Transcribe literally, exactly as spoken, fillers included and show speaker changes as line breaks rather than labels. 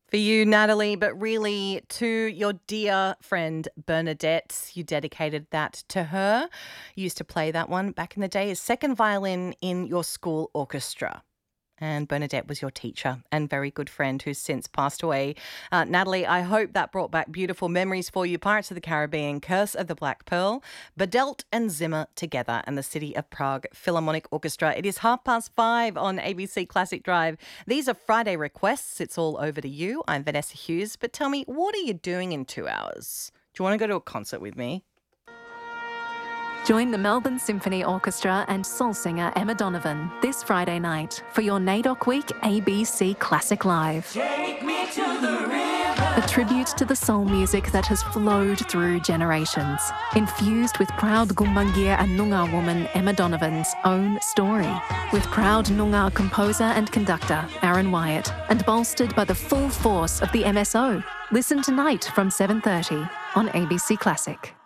For you, Natalie, but really to your dear friend Bernadette. You dedicated that to her. You used to play that one back in the day as second violin in your school orchestra. And Bernadette was your teacher and very good friend who's since passed away. Uh, Natalie, I hope that brought back beautiful memories for you. Pirates of the Caribbean, Curse of the Black Pearl, Badelt and Zimmer together, and the City of Prague Philharmonic Orchestra. It is half past five on A B C Classic Drive. These are Friday requests. It's all over to you. I'm Vanessa Hughes. But tell me, what are you doing in two hours? Do you want to go to a concert with me?
Join the Melbourne Symphony Orchestra and soul singer Emma Donovan this Friday night for your NAIDOC Week A B C Classic Live.
Take me to the river.
A tribute to the soul music that has flowed through generations, infused with proud Gumbaynggirr and Noongar woman Emma Donovan's own story, with proud Noongar composer and conductor Aaron Wyatt, and bolstered by the full force of the M S O. Listen tonight from seven thirty on A B C Classic.